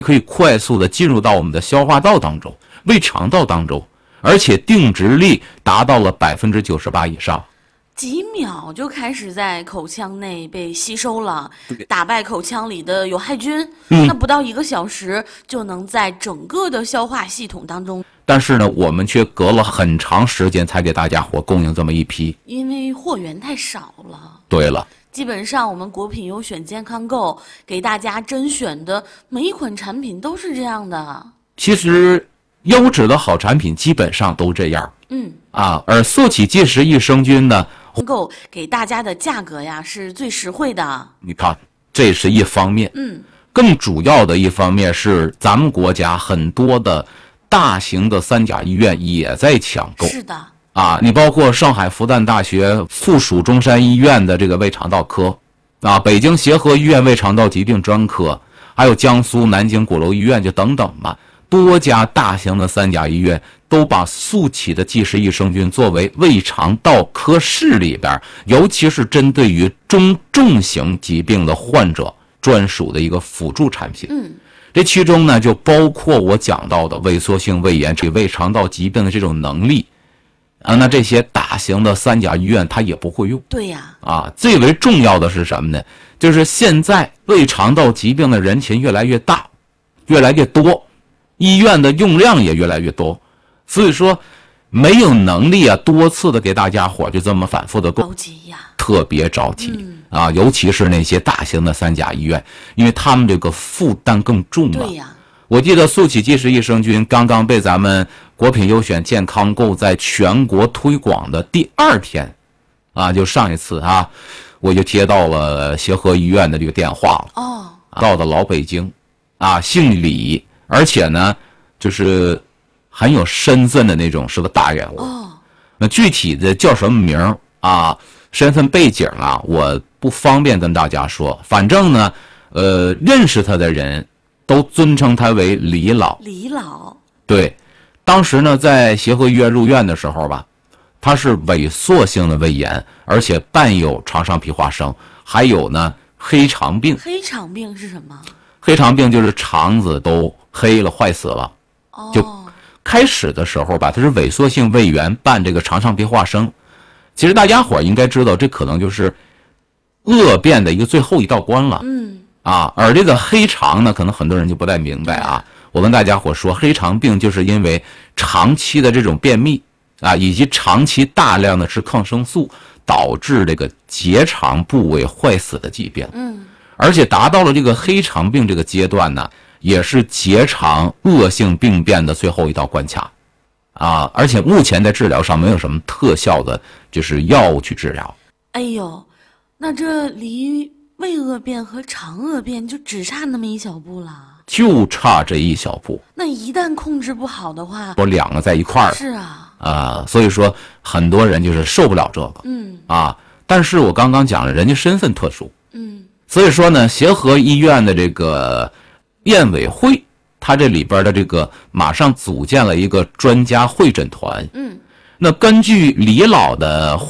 可以快速的进入到我们的消化道当中、胃肠道当中，而且定植力达到了98%以上。 几秒就开始在口腔内被吸收了，打败口腔里的有害菌。那不到1个小时就能在整个的消化系统当中。 但是呢，我们却隔了很长时间才给大家伙供应这么一批， 因为货源太少了。 对了， 基本上我们国品优选健康购给大家甄选的每一款产品都是这样的。 其实优质的好产品基本上都这样。而速起即时益生菌呢， 购给大家的价格呀是最实惠的。 你看，这是一方面。更主要的一方面是咱们国家很多的大型的3甲医院也在抢购。 是的。 你包括上海复旦大学附属中山医院的这个胃肠道科，北京协和医院胃肠道疾病专科，还有江苏南京鼓楼医院就等等吧，多家大型的3甲医院都把速起的即时益生菌作为胃肠道科室里边，尤其是针对于中重型疾病的患者专属的一个辅助产品。这其中呢，就包括我讲到的萎缩性胃炎、胃肠道疾病的这种能力。那这些大型的3甲医院它也不会用。 对呀。 最为重要的是什么呢？就是现在胃肠道疾病的人群越来越大，越来越多，医院的用量也越来越多，所以说没有能力多次的给大家伙就这么反复的购， 着急呀， 特别着急。尤其是那些大型的3甲医院，因为他们这个负担更重了。 对呀。 我记得速起即时益生菌刚刚被咱们国品优选健康购在全国推广的第2天，就上一次我就接到了协和医院的这个电话了。到的老北京，姓李，而且呢，就是很有身份的那种，是个大人物。那具体的叫什么名身份背景我不方便跟大家说。反正呢，认识他的人都尊称他为李老。 李老。 对，当时呢，在协和医院入院的时候吧，他是萎缩性的胃炎，而且伴有肠上皮化生，还有呢黑肠病。 黑肠病是什么？ 黑肠病就是肠子都黑了，坏死了。就开始的时候吧，它是萎缩性胃炎伴这个肠上皮化生。其实大家伙应该知道，这可能就是恶变的一个最后一道关了。而这个黑肠呢，可能很多人就不太明白我跟大家伙说，黑肠病就是因为长期的这种便秘以及长期大量的吃抗生素，导致这个结肠部位坏死的疾病。而且达到了这个黑肠病这个阶段呢，也是结肠恶性病变的最后一道关卡。而且目前在治疗上没有什么特效的，就是药物去治疗。 哎呦，那这离胃恶变和肠恶变就只差那么一小步了。 就差这一小步。 那一旦控制不好的话， 我2个在一块儿。 是所以说很多人就是受不了这个。但是我刚刚讲了，人家身份特殊。所以说呢，协和医院的这个验委会，它这里边的这个马上组建了一个专家会诊团。那根据李老的